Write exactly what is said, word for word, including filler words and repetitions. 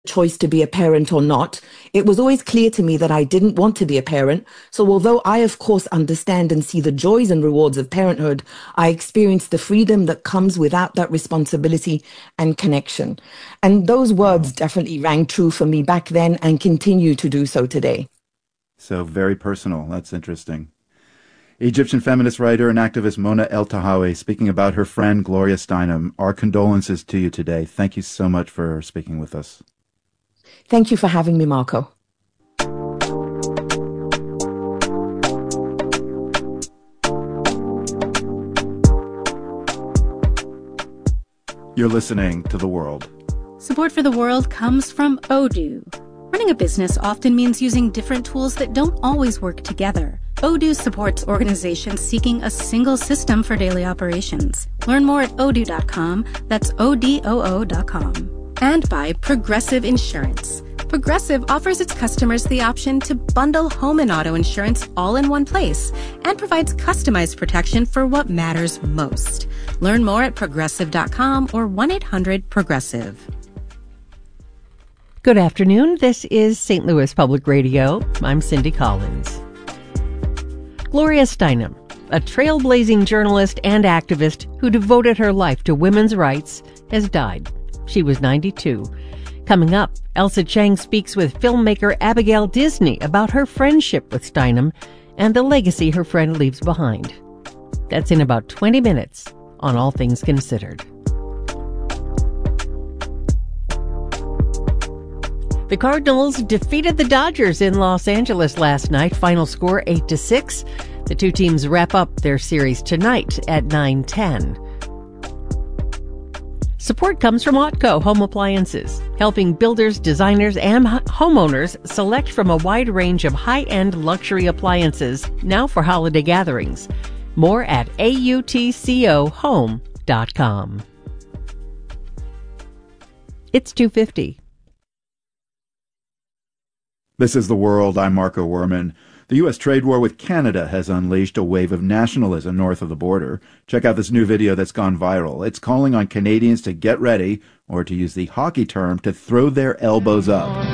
choice to be a parent or not, it was always clear to me that I didn't want to be a parent. So although I, of course, understand and see the joys and rewards of parenthood, I experienced the freedom that comes without that responsibility and connection. And those words definitely rang true for me back then and continue to do so today. So very personal. That's interesting. Egyptian feminist writer and activist Mona Eltahawy speaking about her friend Gloria Steinem. Our condolences to you today. Thank you so much for speaking with us. Thank you for having me, Marco. You're listening to The World. Support for The World comes from Odoo. Running a business often means using different tools that don't always work together. Odoo supports organizations seeking a single system for daily operations. Learn more at odoo dot com. That's O D O O dot com. And by Progressive Insurance. Progressive offers its customers the option to bundle home and auto insurance all in one place and provides customized protection for what matters most. Learn more at progressive dot com or one eight hundred progressive. Good afternoon. This is Saint Louis Public Radio. I'm Cindy Collins. Gloria Steinem, a trailblazing journalist and activist who devoted her life to women's rights, has died. She was ninety-two. Coming up, Elsa Chang speaks with filmmaker Abigail Disney about her friendship with Steinem and the legacy her friend leaves behind. That's in about twenty minutes on All Things Considered. The Cardinals defeated the Dodgers in Los Angeles last night. Final score eight to six. The two teams wrap up their series tonight at nine ten. Support comes from Otco Home Appliances, helping builders, designers, and homeowners select from a wide range of high-end luxury appliances now for holiday gatherings. More at A U T C O home dot com. It's two fifty. This is The World. I'm Marco Werman. The U S trade war with Canada has unleashed a wave of nationalism north of the border. Check out this new video that's gone viral. It's calling on Canadians to get ready, or to use the hockey term, to throw their elbows up.